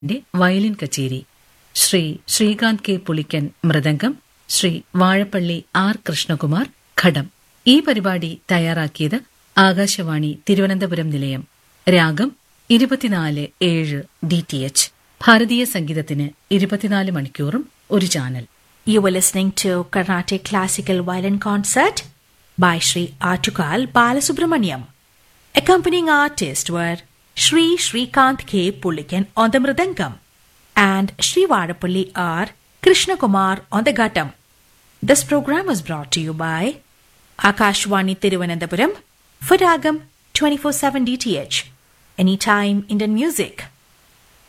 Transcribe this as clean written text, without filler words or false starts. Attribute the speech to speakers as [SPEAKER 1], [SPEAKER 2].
[SPEAKER 1] ന്റെ വയലിൻ കച്ചേരി. Shri Srikanth K Pulickan mridangam, Shri Vazhappally R Krishnakumar ഘടം. ഈ പരിപാടി തയ്യാറാക്കിയത് ആകാശവാണി തിരുവനന്തപുരം നിലയം. രാഗം 24/7 DTH. ഭാരതീയ സംഗീതത്തിന് 24 മണിക്കൂറും ഒരു channel.
[SPEAKER 2] You were listening to Carnatic Classical Violin Concert by Sri Atukal Balasubramaniam. Accompanying artists were Sri Srikanth K. Pulikan on the Mridangam and Sri Vadapalli R. Krishnakumar on the Ghattam. This program was brought to you by Akashwani Thiruvananthapuram for Ragam 24/7 DTH. Anytime Indian music.